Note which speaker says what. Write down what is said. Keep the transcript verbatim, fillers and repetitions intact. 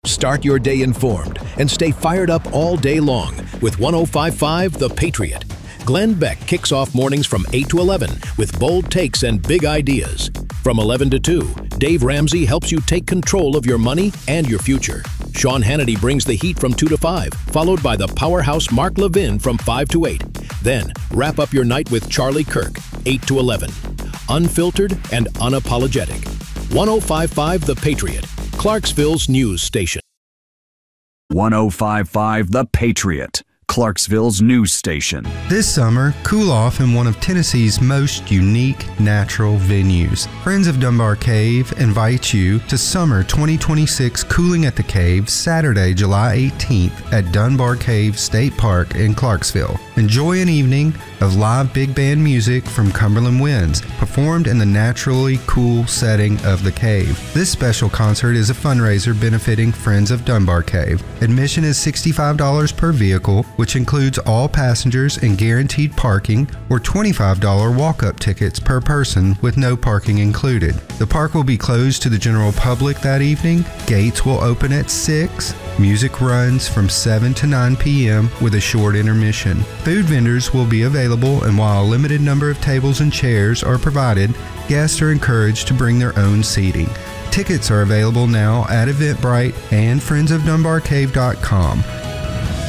Speaker 1: Start your day informed and stay fired up all day long with one oh five point five The Patriot. Glenn Beck kicks off mornings from eight to eleven with bold takes and big ideas. From eleven to two, Dave Ramsey helps you take control of your money and your future. Sean Hannity brings the heat from two to five, followed by the powerhouse Mark Levin from five to eight. Then, wrap up your night with Charlie Kirk, eight to eleven. Unfiltered and unapologetic. one oh five point five The Patriot, Clarksville's news station.
Speaker 2: one oh five point five The Patriot, Clarksville's news station.
Speaker 3: This summer, cool off in one of Tennessee's most unique natural venues. Friends of Dunbar Cave invite you to Summer twenty twenty-six Cooling at the Cave, Saturday, July eighteenth at Dunbar Cave State Park in Clarksville. Enjoy an evening of live big band music from Cumberland Winds, performed in the naturally cool setting of the cave. This special concert is a fundraiser benefiting Friends of Dunbar Cave. Admission is sixty-five dollars per vehicle, which includes all passengers and guaranteed parking, or twenty-five dollars walk-up tickets per person with no parking included. The park will be closed to the general public that evening. Gates will open at six. Music runs from seven to nine p m with a short intermission. Food vendors will be available, and while a limited number of tables and chairs are provided, guests are encouraged to bring their own seating. Tickets are available now at Eventbrite and friends of dunbar cave dot com.